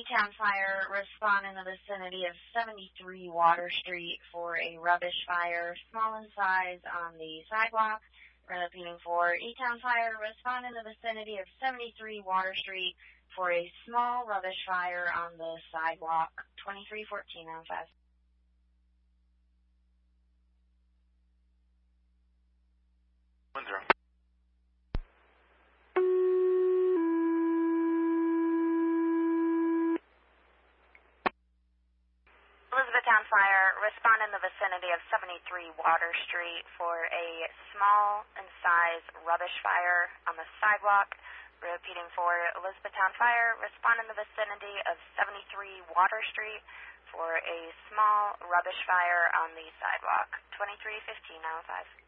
E-Town Fire, respond in the vicinity of 73 Water Street for a rubbish fire, small in size, on the sidewalk. Repeating for E-Town Fire, respond in the vicinity of 73 Water Street for a small rubbish fire on the sidewalk. 2314 on 5. Windsor. Elizabethtown Fire, respond in the vicinity of 73 Water Street for a small in size rubbish fire on the sidewalk. Repeating for Elizabethtown Fire, respond in the vicinity of 73 Water Street for a small rubbish fire on the sidewalk. 2315 on 5.